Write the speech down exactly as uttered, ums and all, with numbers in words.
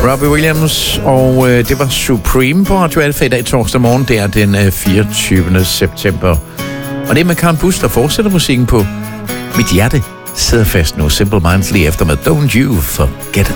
Robbie Williams, og øh, det var Supreme på Radio Alfa i dag torsdag morgen. Det er den øh, fireogtyvende september. Og det er med Karen Busch, der fortsætter musikken på Mit Hjerte sidder fast nu. Simple Minds lige efter med Don't You Forget It.